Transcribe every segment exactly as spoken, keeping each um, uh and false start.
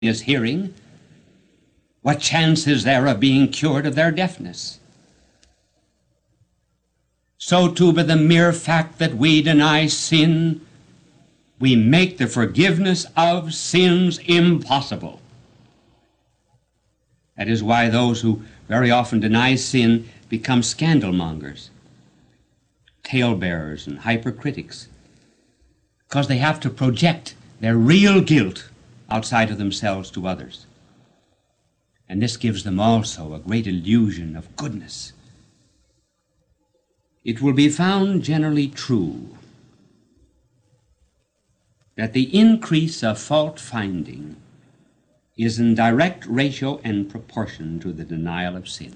is hearing, what chance is there of being cured of their deafness? So too, by the mere fact that we deny sin, we make the forgiveness of sins impossible. That is why those who very often deny sin become scandalmongers, talebearers, and hypercritics, because they have to project their real guilt outside of themselves to others. And this gives them also a great illusion of goodness. It will be found generally true that the increase of fault-finding is in direct ratio and proportion to the denial of sin.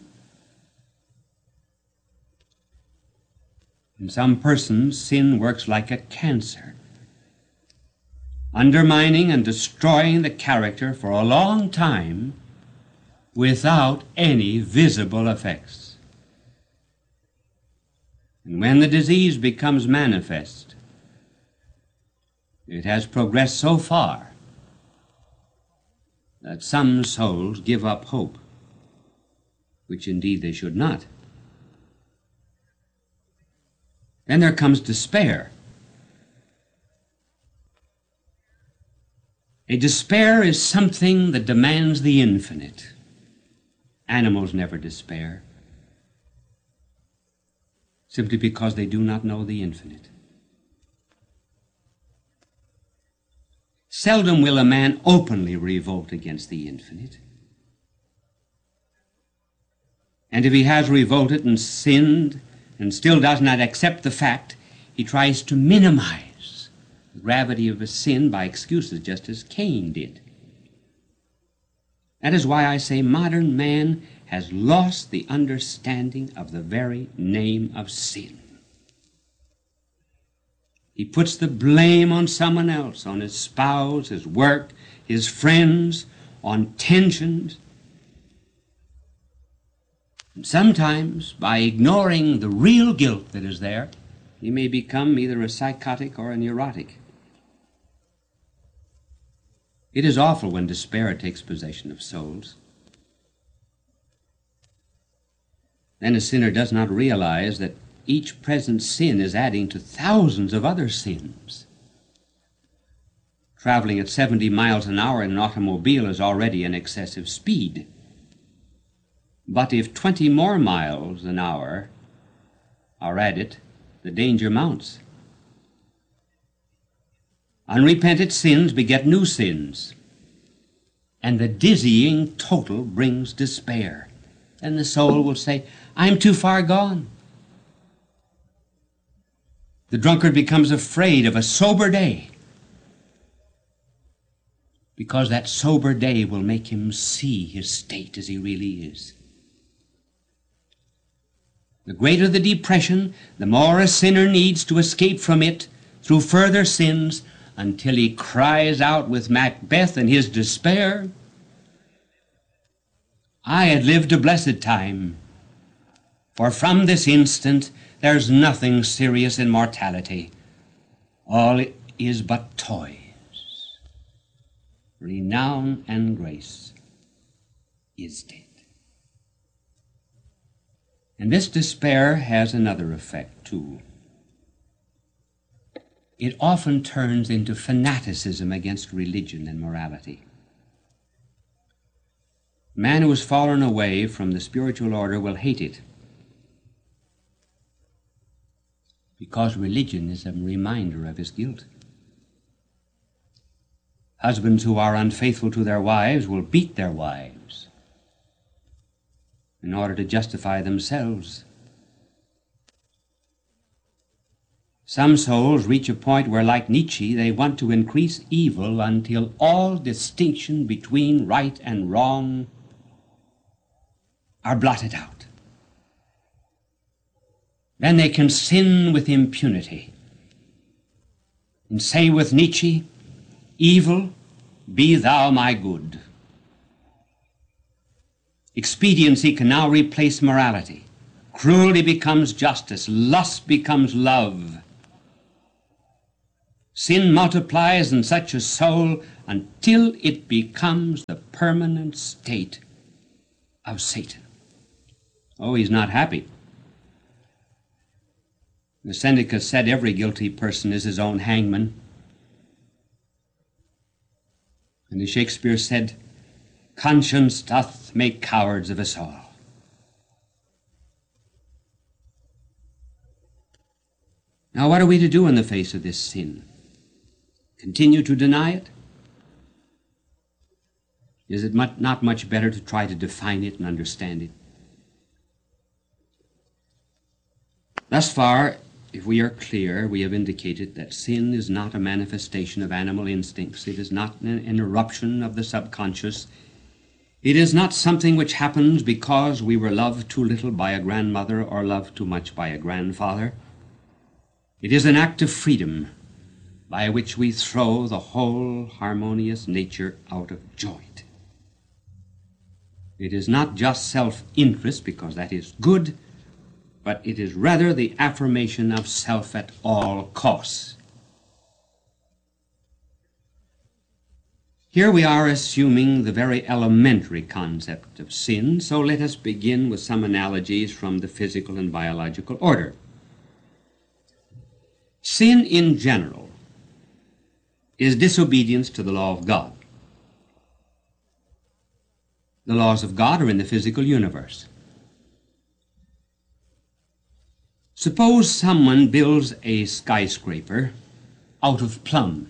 In some persons, sin works like a cancer, undermining and destroying the character for a long time without any visible effects. And when the disease becomes manifest, it has progressed so far that some souls give up hope, which indeed they should not. Then there comes despair. A despair is something that demands the infinite. Animals never despair, simply because they do not know the infinite. Seldom will a man openly revolt against the infinite. And if he has revolted and sinned and still does not accept the fact, he tries to minimize the gravity of his sin by excuses, just as Cain did. That is why I say modern man has lost the understanding of the very name of sin. He puts the blame on someone else, on his spouse, his work, his friends, on tensions. And sometimes, by ignoring the real guilt that is there, he may become either a psychotic or a neurotic. It is awful when despair takes possession of souls. Then a sinner does not realize that each present sin is adding to thousands of other sins. Traveling at seventy miles an hour in an automobile is already an excessive speed. But if twenty more miles an hour are added, the danger mounts. Unrepented sins beget new sins, and the dizzying total brings despair. And the soul will say, I'm too far gone. The drunkard becomes afraid of a sober day, because that sober day will make him see his state as he really is. The greater the depression, the more a sinner needs to escape from it through further sins, until he cries out with Macbeth in his despair, I had lived a blessed time, for from this instant there's nothing serious in mortality. All is but toys. Renown and grace is dead. And this despair has another effect, too. It often turns into fanaticism against religion and morality. A man who has fallen away from the spiritual order will hate it, because religion is a reminder of his guilt. Husbands who are unfaithful to their wives will beat their wives in order to justify themselves. Some souls reach a point where, like Nietzsche, they want to increase evil until all distinction between right and wrong are blotted out. Then they can sin with impunity and say with Nietzsche, evil, be thou my good. Expediency can now replace morality. Cruelty becomes justice. Lust becomes love. Sin multiplies in such a soul until it becomes the permanent state of Satan. Oh, he's not happy. The Seneca said every guilty person is his own hangman. And as Shakespeare said, conscience doth make cowards of us all. Now, what are we to do in the face of this sin? Continue to deny it? Is it much, not much better to try to define it and understand it? Thus far, if we are clear, we have indicated that sin is not a manifestation of animal instincts. It is not an interruption of the subconscious. It is not something which happens because we were loved too little by a grandmother or loved too much by a grandfather. It is an act of freedom by which we throw the whole harmonious nature out of joint. It is not just self-interest, because that is good, but it is rather the affirmation of self at all costs. Here we are assuming the very elementary concept of sin, so let us begin with some analogies from the physical and biological order. Sin in general is disobedience to the law of God. The laws of God are in the physical universe. Suppose someone builds a skyscraper out of plumb.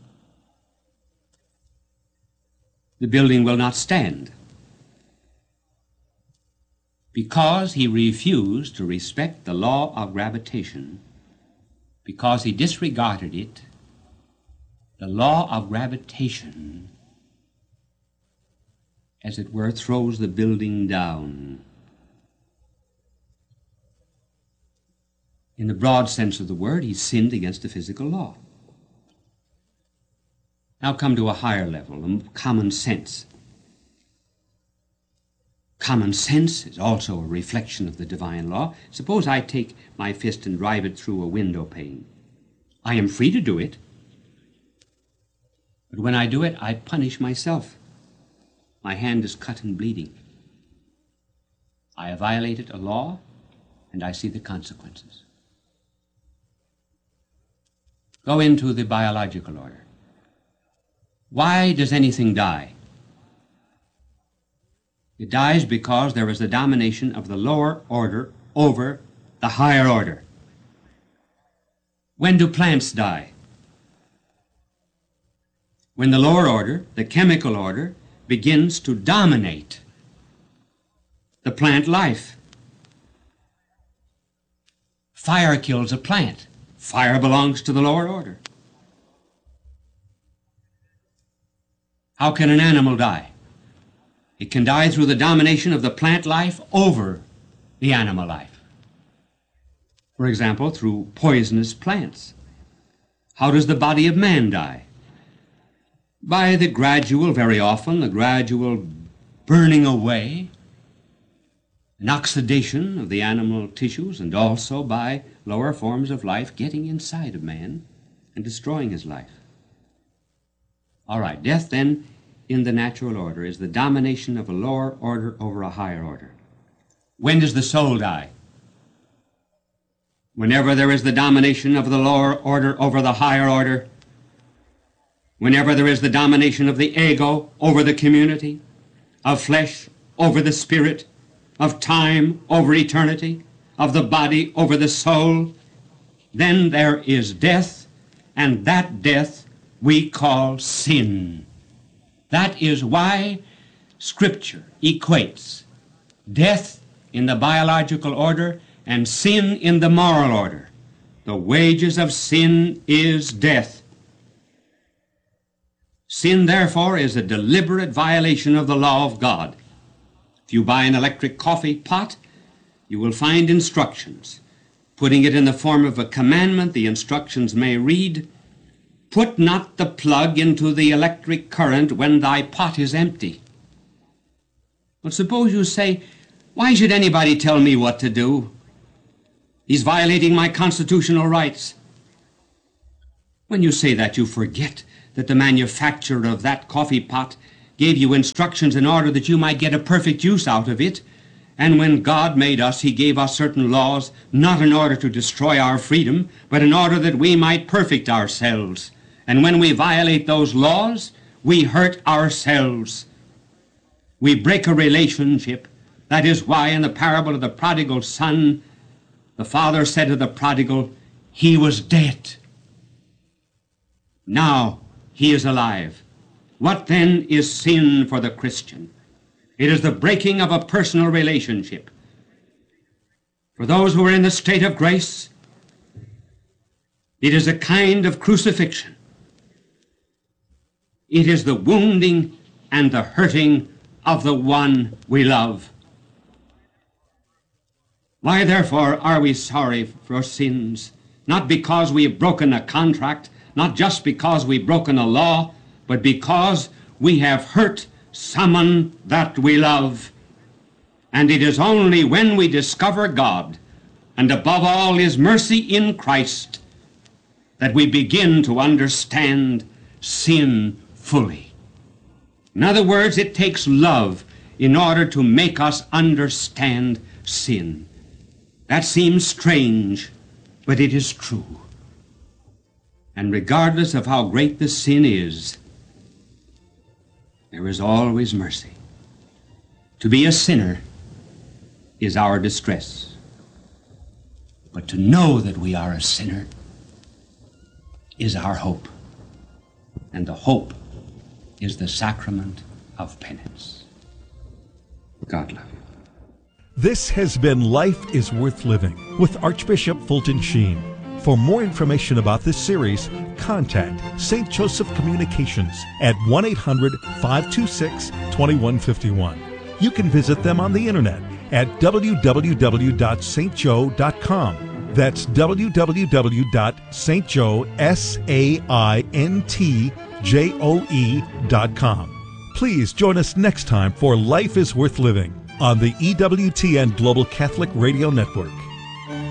The building will not stand because he refused to respect the law of gravitation, because he disregarded it. The law of gravitation, as it were, throws the building down. In the broad sense of the word, he sinned against the physical law. Now come to a higher level, common sense. Common sense is also a reflection of the divine law. Suppose I take my fist and drive it through a window pane. I am free to do it, but when I do it, I punish myself. My hand is cut and bleeding. I have violated a law, and I see the consequences. Go into the biological order. Why does anything die? It dies because there is the domination of the lower order over the higher order. When do plants die? When the lower order, the chemical order, begins to dominate the plant life. Fire kills a plant. Fire belongs to the lower order. How can an animal die? It can die through the domination of the plant life over the animal life. For example, through poisonous plants. How does the body of man die? By the gradual, very often, the gradual burning away and oxidation of the animal tissues, and also by lower forms of life getting inside of man and destroying his life. All right, death then in the natural order is the domination of a lower order over a higher order. When does the soul die? Whenever there is the domination of the lower order over the higher order, whenever there is the domination of the ego over the community, of flesh over the spirit, of time over eternity, of the body over the soul, then there is death, and that death we call sin. That is why Scripture equates death in the biological order and sin in the moral order. The wages of sin is death. Sin, therefore, is a deliberate violation of the law of God. If you buy an electric coffee pot, you will find instructions. Putting it in the form of a commandment, the instructions may read, "Put not the plug into the electric current when thy pot is empty." But suppose you say, "Why should anybody tell me what to do? He's violating my constitutional rights." When you say that, you forget that the manufacturer of that coffee pot gave you instructions in order that you might get a perfect use out of it. And when God made us, he gave us certain laws, not in order to destroy our freedom, but in order that we might perfect ourselves. And when we violate those laws, we hurt ourselves. We break a relationship. That is why in the parable of the prodigal son, the father said to the prodigal, he was dead. Now he is alive. What then is sin for the Christian? It is the breaking of a personal relationship. For those who are in the state of grace, it is a kind of crucifixion. It is the wounding and the hurting of the one we love. Why, therefore, are we sorry for sins? Not because we have broken a contract, not just because we've broken a law, but because we have hurt someone that we love. And it is only when we discover God, and above all his mercy in Christ, that we begin to understand sin fully. In other words, it takes love in order to make us understand sin. That seems strange, but it is true. And regardless of how great the sin is, there is always mercy. To be a sinner is our distress. But to know that we are a sinner is our hope. And the hope is the sacrament of penance. God love you. This has been Life is Worth Living with Archbishop Fulton Sheen. For more information about this series, contact Saint Joseph Communications at one eight hundred, five two six, two one five one. You can visit them on the internet at w w w dot st joe dot com. That's w w w dot st joe dot com. Please join us next time for Life is Worth Living on the E W T N Global Catholic Radio Network.